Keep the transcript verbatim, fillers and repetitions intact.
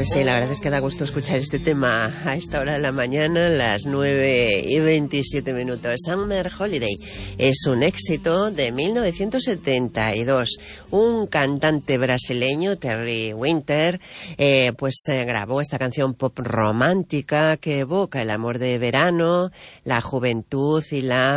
Pues sí, la verdad es que da gusto escuchar este tema a esta hora de la mañana, las nueve y veintisiete minutos. Summer Holiday es un éxito de mil novecientos setenta y dos. Un cantante brasileño, Terry Winter, eh, pues eh, grabó esta canción pop romántica que evoca el amor de verano, la juventud y la